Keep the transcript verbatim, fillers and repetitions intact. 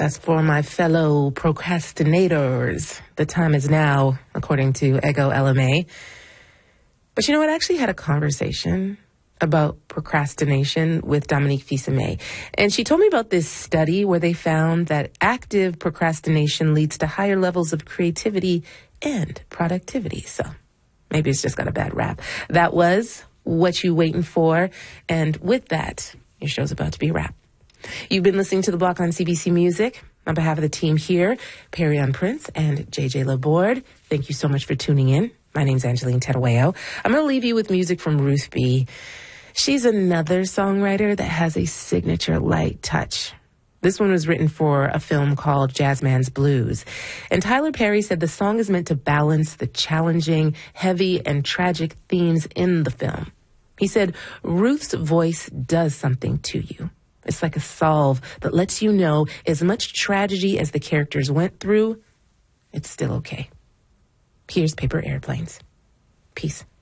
That's for my fellow procrastinators. The time is now, according to Ego L M A. But you know what? I actually had a conversation about procrastination with Dominique Fils-Aimé. And she told me about this study where they found that active procrastination leads to higher levels of creativity and productivity. So maybe it's just got a bad rap. That was What You Waiting For. And with that, your show's about to be a wrap. You've been listening to The Block on C B C Music. On behalf of the team here, Perrion Prince and J J Laborde, thank you so much for tuning in. My name's Angeline Terueo. I'm going to leave you with music from Ruth B. She's another songwriter that has a signature light touch. This one was written for a film called Jazzman's Blues. And Tyler Perry said the song is meant to balance the challenging, heavy, and tragic themes in the film. He said, Ruth's voice does something to you. It's like a salve that lets you know as much tragedy as the characters went through, it's still okay. Here's Paper Airplanes. Peace.